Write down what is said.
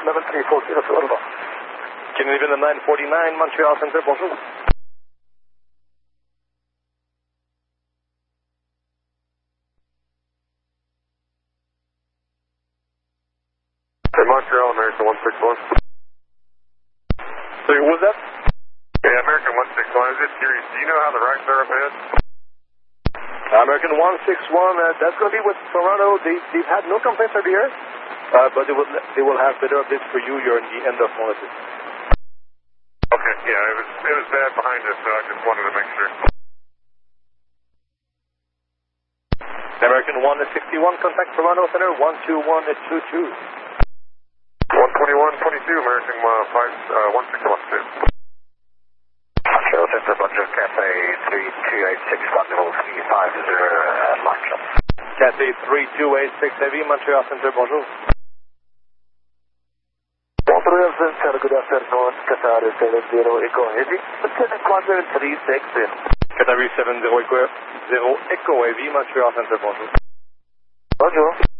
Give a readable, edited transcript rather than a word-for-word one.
11340 to Ottawa. Kennedyville 949, Montreal Center, bonjour. Montreal, American 161. Sorry, what was that? Yeah, American 161. I was just curious, do you know how the racks are up ahead? American 161, that's going to be with Toronto. They've had no complaints over here, but they will have better updates for you. You're in the end of monitor. Okay, yeah, it was bad behind us, so I just wanted to make sure. American 161, contact Toronto Center 12122. 12122, American 161. Montreal Center, Bonjour, Cafe 3286, Rendezvous 350 Montreal. Cafe 3286 Heavy, Montreal Center, bonjour. Montreal Center, good afternoon, Qatar 70 Echo Heavy, Lieutenant Quadrant 36 in. Qatar 70 Echo Heavy, Montreal Center, bonjour. Bonjour.